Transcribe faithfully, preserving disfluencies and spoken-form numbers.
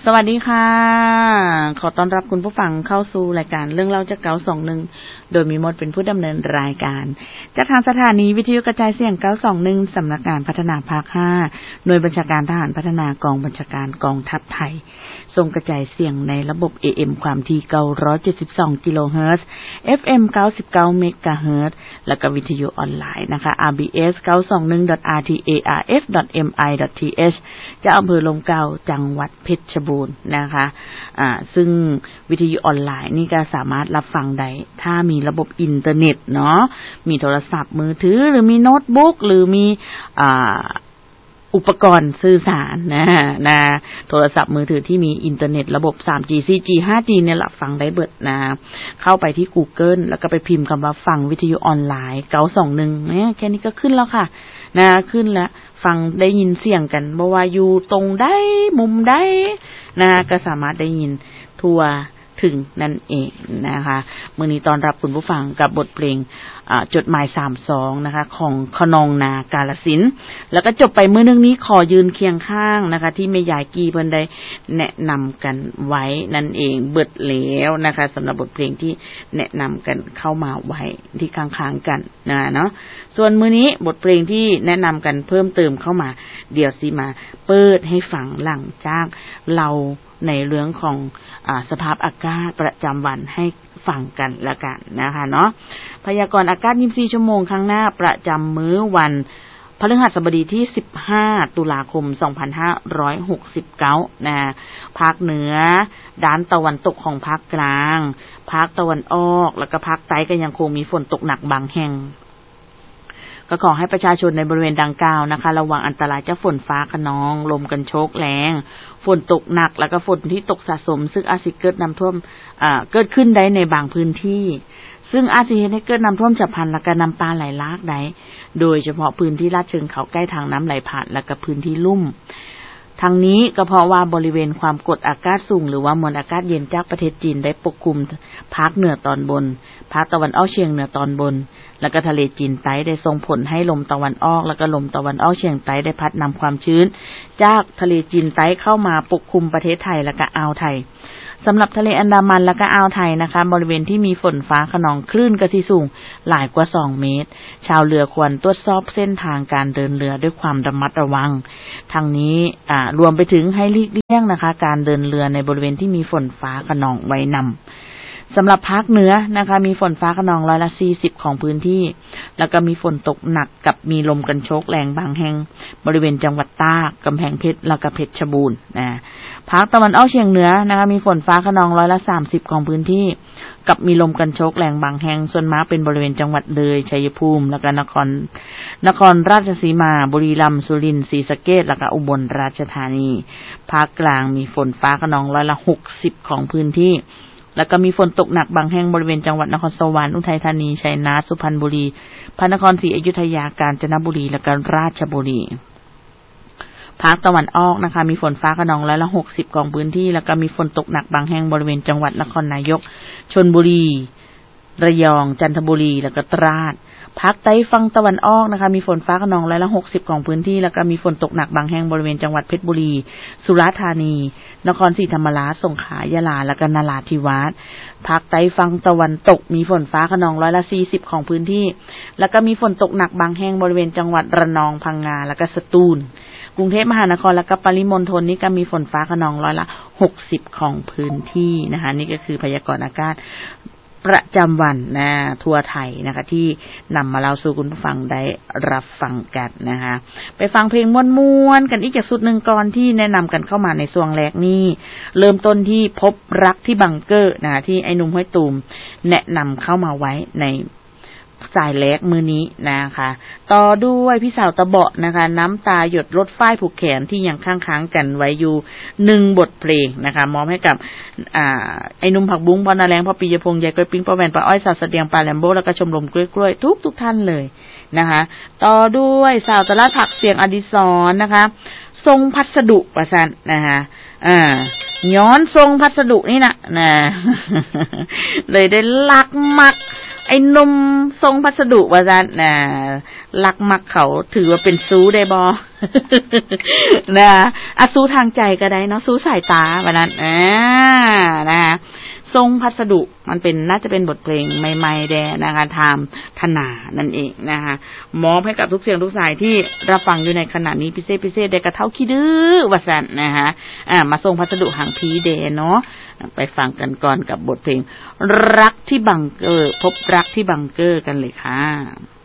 สวัสดีค่ะขอต้อนรับคุณผู้ฟังเข้าสู่รายการเรื่องเล่าจากเก้าสองหนึ่งโดยมีมดเป็นผู้ดำเนินรายการจากทางสถานีวิทยุกระจายเสียงเก้าสองหนึ่งสำนักงานพัฒนาภาคห้าหน่วยบัญชาการทหารพัฒนากองบัญชาการกองทัพไทยส่งกระจายเสียงในระบบ เอ เอ็ม ความถี่เก้าร้อยเจ็ดสิบสองกิโลเฮิรตซ์ เอฟ เอ็ม เก้าสิบเก้าเมกะเฮิรตซ์แล้วก็วิทยุออนไลน์นะคะ อาร์ บี เอส เก้าสองหนึ่ง ดอท อาร์ ที เอ อาร์ เอฟ ดอท เอ็ม ไอ ดอท ที เอช จากอำเภอลมเก่าจังหวัดเพชรบูรณ์นะคะอ่าซึ่งวิทยุออนไลน์นี่ก็สามารถรับฟังได้ถ้ามีระบบอินเทอร์เน็ตเนาะมีโทรศัพท์มือถือหรือมีโน้ตบุ๊กหรือมีอ่าอุปกรณ์สื่อสารนะนะโทรศัพท์มือถือที่มีอินเทอร์เน็ตระบบ ทรี จี โฟร์ จี ไฟว์ จี เนี่ยรับฟังได้เบิดนะเข้าไปที่ Google แล้วก็ไปพิมพ์คำว่าฟังวิทยุออนไลน์เก้าสองหนึ่งเนี่ยแค่นี้ก็ขึ้นแล้วค่ะนะขึ้นแล้วฟังได้ยินเสียงกันบ่ว่าอยู่ตรงใดมุมใดนะก็สามารถได้ยินทั่วถึงนั่นเองนะคะมื้อนี้ต้อนรับคุณผู้ฟังกับบทเพลงอ่าจดหมายสามสิบสองนะคะของขนองนากาฬสินธุ์แล้วก็จบไปมื้อนึงนี้ขอยืนเคียงข้างนะคะที่แม่ยายกีเพิ่นได้แนะนำกันไว้นั่นเองเบิดแล้วนะคะสำหรับบทเพลงที่แนะนำกันเข้ามาไว้ที่ข้างๆกันนะเนาะส่วนมื้อนี้บทเพลงที่แนะนำกันเพิ่มเติมเข้ามาเดี๋ยวสิมาเปิดให้ฟังหลังจากเราในเรื่องของอ่าสภาพอากาศประจำวันให้ฟังกันละกันนะคะเนาะพยากรณ์อากาศยี่สิบสี่ชั่วโมงข้างหน้าประจำมื้อวันพฤหัสบดีที่สิบห้าตุลาคมสองพันห้าร้อยหกสิบเก้านะภาคเหนือด้านตะวันตกของภาคกลางภาคตะวันออกแล้วก็ภาคใต้ก็ยังคงมีฝนตกหนักบางแห่งก็ขอให้ประชาชนในบริเวณดังกล่าวนะคะระวังอันตรายจากฝนฟ้าคะนองลมกันโชกแรงฝนตกหนักแล้วก็ฝนที่ตกสะสมซึ่งอาจสิเกิดน้ำท่วมอ่าเกิดขึ้นได้ในบางพื้นที่ซึ่งอาจสิให้เกิดน้ำท่วมฉับพลันและก็น้ำป่าไหลหลากได้โดยเฉพาะพื้นที่ลาดเชิงเขาใกล้ทางน้ำไหลผ่านและก็พื้นที่ลุ่มทางนี้ก็เพราะว่าบริเวณความกดอากาศสูงหรือว่ามวลอากาศเย็นจากประเทศจีนได้ปกคลุมภาคเหนือตอนบนภาคตะวันออกเฉียงเหนือตอนบนแล้วก็ทะเลจีนใต้ได้ส่งผลให้ลมตะวันออกแล้วก็ลมตะวันออกเฉียงใต้ได้พัดนำความชื้นจากทะเลจีนใต้เข้ามาปกคลุมประเทศไทยและก็อ่าวไทยสำหรับทะเลอันดามันและก็อ่าวไทยนะคะบริเวณที่มีฝนฟ้าคะนองคลื่นก็สิสูงหลายกว่าสองเมตรชาวเรือควรตรวจสอบเส้นทางการเดินเรือด้วยความระมัดระวังทางนี้อ่ารวมไปถึงให้หลีกเลี่ยงนะคะการเดินเรือในบริเวณที่มีฝนฟ้าคะนองไว้นำสำหรับภาคเหนือนะคะมีฝนฟ้าคะนองร้อยละสี่สิบของพื้นที่แล้วก็มีฝนตกหนักกับมีลมกันโชกแรงบางแห่งบริเวณจังหวัดตากกำแพงเพชรแล้วก็เพชรบูรณ์นะภาคตะวันออกเฉียงเหนือนะคะมีฝนฟ้าคะนองร้อยละสามสิบของพื้นที่กับมีลมกันโชกแรงบางแห่งส่วนมากเป็นบริเวณจังหวัดเลยชัยภูมิแล้วก็นครนครราชสีมาบุรีรัมย์สุรินทร์ศรีสะเกษแล้วก็อุบลราชธานีภาคกลางมีฝนฟ้าคะนองร้อยละหกสิบของพื้นที่แล้วก็มีฝนตกหนักบางแห่งบริเวณจังหวัดนครสวรรค์อุทัยธานีชัยนาทสุพรรณบุรีพระนครศรีอยุธยากาญจนบุรีและก็ราชบุรีภาคตะวันออกนะคะมีฝนฟ้าคะนองร้อยละหกสิบของพื้นที่แล้วก็มีฝนตกหนักบางแห่งบริเวณจังหวัดนครนายกชลบุรีระยองจันทบุรีแล้วก็ตราดภาคใต้ฝั่งตะวันออกนะคะมีฝนฟ้าคะนองร้อยละหกสิบของพื้นที่แล้วก็มีฝนตกหนักบางแห่งบริเวณจังหวัดเพชรบุรีสุราษฎร์ธานีนครศรีธรรมราชสงขลายะลาและก็นราธิวาสภาคใต้ฝั่งตะวันตกมีฝนฟ้าคะนองร้อยละสี่สิบของพื้นที่แล้วก็มีฝนตกหนักบางแห่งบริเวณจังหวัดระนองพังงาและก็สตูลกรุงเทพมหานครและก็ปริมณฑลนี่ก็มีฝนฟ้าคะนองร้อยละหกสิบของพื้นที่นะคะนี่ก็คือพยากรณ์อากาศประจำวันนะทั่วไทยนะคะที่นำมาเล่าสู่คุณผู้ฟังได้รับฟังกันนะคะไปฟังเพลงม่วนๆกันอีกจากสุดหนึ่งก่อนที่แนะนำกันเข้ามาในช่วงแรกนี้เริ่มต้นที่พบรักที่บังเกอร์นะคะที่ไอ้หนุ่มห้อยตูมแนะนำเข้ามาไว้ในสายแรกมือนี้นะคะต่อด้วยพี่สาวตะเบาะนะคะน้ำตาหยดรถฝ้ายผูกแขนที่ยังค้างๆกันไว้อยู่หนึ่งบทเพลงนะคะมอบให้กับอ่าไอ้นุ่มผักบุ้งพอนาแรงพ่อปิยพงษ์ยายก้อยปิ้งป้าแวนป้าอ้อยสาวเสดียงปลาแลมโบแล้วก็ชมรมกล้วยๆทุกทุกท่านเลยนะคะต่อด้วยสาวตะละผักเสียงอดิศรนะคะทรงพัสดุประสันนะคะอ่าย้อนทรงพัสดุนี่นะนะเลยได้ลักมักไออ้นมทรงพัสดุว่าซั่นน่ะรักมักเขาถือว่าเป็นซู้ได้บ่ นะอะซู้ทางใจก็ได้เนาะซู้สายตาว่านั้นอ่านะคะทรงพัสดุมันเป็นน่าจะเป็นบทเพลงใหม่ๆแดนะคะทามธนานั่นเองนะคะมอบให้กับทุกเสียงทุกสายที่รับฟังอยู่ในขณะนี้พิเศษพิเศษได้กระเท่าขี้ดื้อว่าซั่นนะคะอ่ามาทรงพัสดุหางผีเดเนาะไปฟังกันก่อนกับบทเพลงรักที่บังเกอร์พบรักที่บังเกอร์กันเลยค่ะ